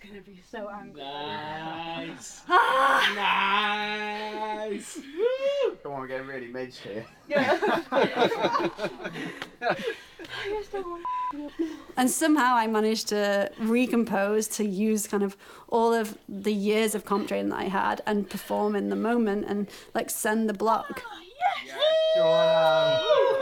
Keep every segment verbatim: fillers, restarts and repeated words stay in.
gonna be so angry. Nice. Ah! Nice. Come on, we're getting really midge here. Yeah. I just don't want to. And somehow I managed to recompose, to use kind of all of the years of comp training that I had and perform in the moment and like send the block. Yes!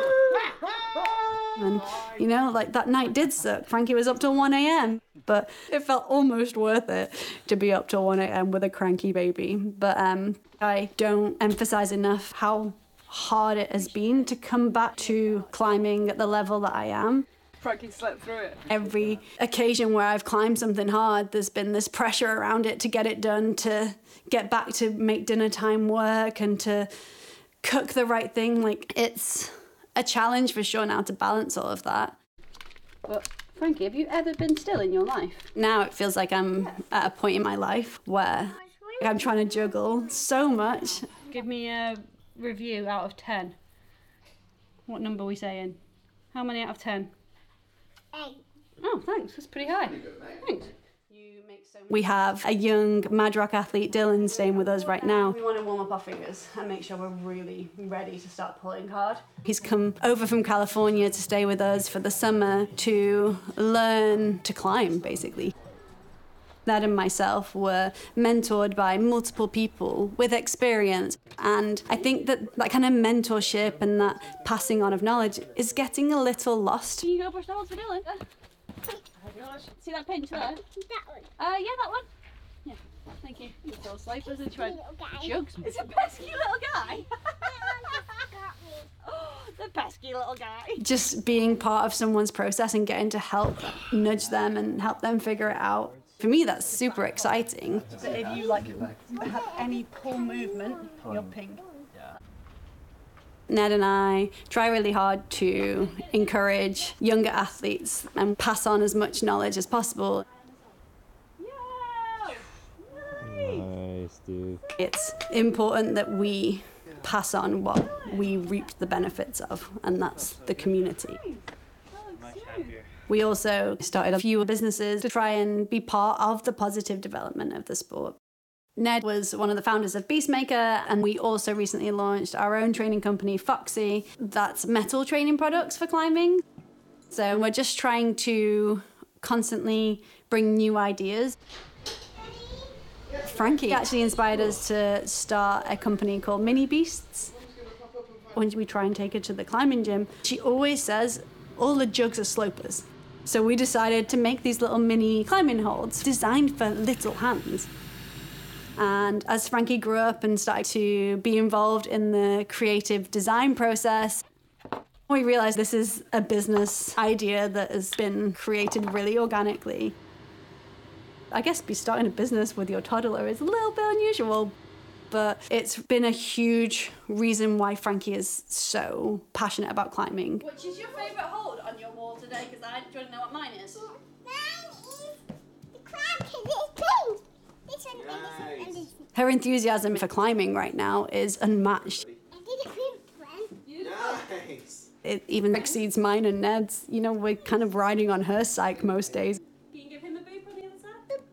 And, you know, like that night did suck. Frankie was up till one a.m. But it felt almost worth it to be up till one a.m. with a cranky baby. But um, I don't emphasize enough how hard it has been to come back to climbing at the level that I am. Frankie slept through it. Every occasion where I've climbed something hard, there's been this pressure around it to get it done, to get back to make dinner time work and to cook the right thing. Like, it's a challenge for sure now to balance all of that. But Frankie, have you ever been still in your life? Now it feels like I'm at a point in my life where I'm trying to juggle so much. Give me a review out of ten. What number are we saying? How many out of ten? Eight. Oh, thanks. That's pretty high. Thanks. We have a young Mad Rock athlete, Dylan, staying with us right now. We want to warm up our fingers and make sure we're really ready to start pulling hard. He's come over from California to stay with us for the summer to learn to climb, basically. Ned and myself were mentored by multiple people with experience, and I think that that kind of mentorship and that passing on of knowledge is getting a little lost. Can you go brush the holes for Dylan? See that pinch there? That one. Uh, yeah, that one. Yeah, thank you. You little slippers and try Little guy. jugs. It's a pesky little guy. Got me. Oh, the pesky little guy. Just being part of someone's process and getting to help nudge them and help them figure it out. For me, that's super exciting. So if you like have any pull movement, you're ping. Ned and I try really hard to encourage younger athletes and pass on as much knowledge as possible. Yeah. Nice, dude. It's important that we pass on what we reap the benefits of, and that's the community. We also started a few businesses to try and be part of the positive development of the sport. Ned was one of the founders of Beastmaker, and we also recently launched our own training company, Foxy, that's metal training products for climbing. So we're just trying to constantly bring new ideas. Frankie actually inspired us to start a company called Mini Beasts. When we try and take her to the climbing gym, she always says, all the jugs are slopers. So we decided to make these little mini climbing holds designed for little hands. And as Frankie grew up and started to be involved in the creative design process, we realized this is a business idea that has been created really organically. I guess be starting a business with your toddler is a little bit unusual, but it's been a huge reason why Frankie is so passionate about climbing. Which is your favourite hold on your wall today? Because I don't know what mine is. Mine is the crab to this pink. This one and this one and this one. Her enthusiasm for climbing right now is unmatched. I did a crimp then. Nice! It even exceeds mine and Ned's. You know, we're kind of riding on her psyche most days. Can you give him a boop on the other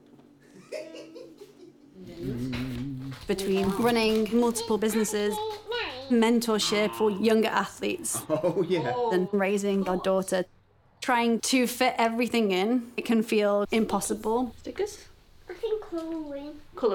side? Between running multiple businesses, mentorship for younger athletes, Oh, yeah. and raising our daughter, trying to fit everything in, it can feel impossible. Stickers? I think colouring. Colour.